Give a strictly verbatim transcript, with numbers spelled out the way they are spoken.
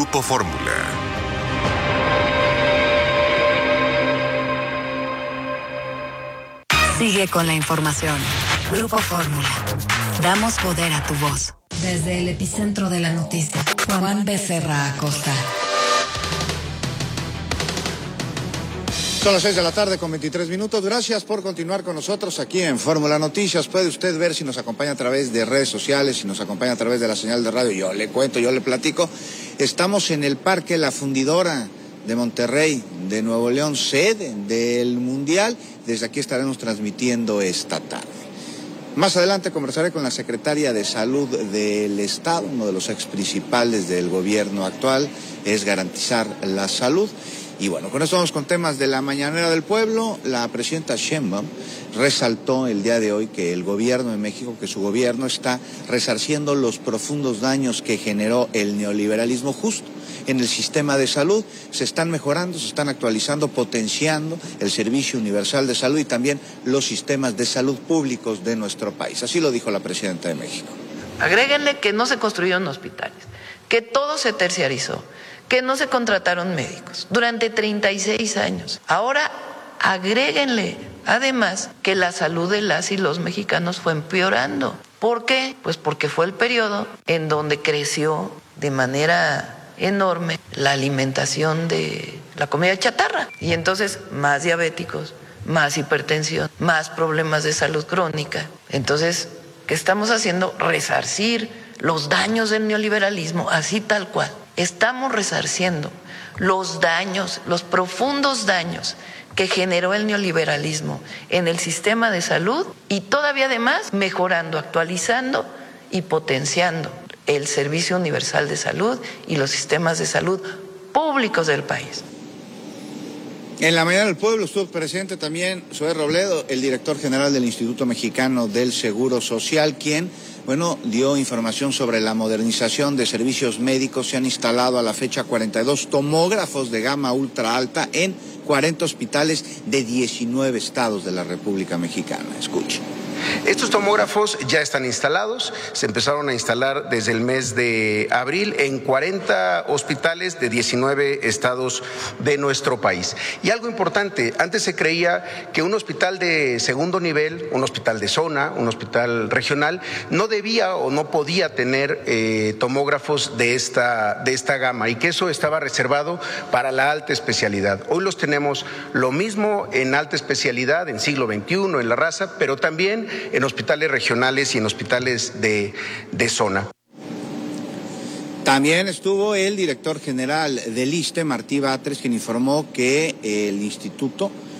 Grupo Fórmula. Sigue con la información. Grupo Fórmula. Damos poder a tu voz. Desde el epicentro de la noticia, Juan Becerra Acosta. Son las seis de la tarde con veintitrés minutos. Gracias por continuar con nosotros aquí en Fórmula Noticias. Puede usted ver si nos acompaña a través de redes sociales, si nos acompaña a través de la señal de radio. Yo le cuento, yo le platico. Estamos en el Parque La Fundidora de Monterrey, de Nuevo León, sede del Mundial. Desde aquí estaremos transmitiendo esta tarde. Más adelante conversaré con la secretaria de Salud del Estado. Uno de los ex principales del gobierno actual es garantizar la salud. Y bueno, con esto vamos con temas de la mañanera del pueblo. La presidenta Sheinbaum resaltó el día de hoy que el gobierno de México, que su gobierno está resarciendo los profundos daños que generó el neoliberalismo justo en el sistema de salud. Se están mejorando, se están actualizando, potenciando el servicio universal de salud y también los sistemas de salud públicos de nuestro país. Así lo dijo la presidenta de México. Agréguenle que no se construyeron hospitales, que todo se terciarizó, que no se contrataron médicos durante treinta y seis años. Ahora agréguenle, además, que la salud de las y los mexicanos fue empeorando. ¿Por qué? Pues porque fue el periodo en donde creció de manera enorme la alimentación de la comida chatarra. Y entonces más diabéticos, más hipertensión, más problemas de salud crónica. Entonces, ¿qué estamos haciendo? Resarcir los daños del neoliberalismo, así tal cual. Estamos resarciendo los daños, los profundos daños que generó el neoliberalismo en el sistema de salud y todavía además mejorando, actualizando y potenciando el Servicio Universal de Salud y los sistemas de salud públicos del país. En la mañana del pueblo estuvo presente también Zoé Robledo, el director general del Instituto Mexicano del Seguro Social, quien, bueno, dio información sobre la modernización de servicios médicos. Se han instalado a la fecha cuarenta y dos tomógrafos de gama ultra alta en cuarenta hospitales de diecinueve estados de la República Mexicana. Escuche. Estos tomógrafos ya están instalados, se empezaron a instalar desde el mes de abril en cuarenta hospitales de diecinueve estados de nuestro país. Y algo importante, antes se creía que un hospital de segundo nivel, un hospital de zona, un hospital regional, no debía o no podía tener eh, tomógrafos de esta, de esta gama y que eso estaba reservado para la alta especialidad. Hoy los tenemos lo mismo en alta especialidad, en siglo veintiuno, en La Raza, pero también en hospitales regionales y en hospitales de, de zona. También estuvo el director general del ISSSTE, Martí Batres, quien informó que el instituto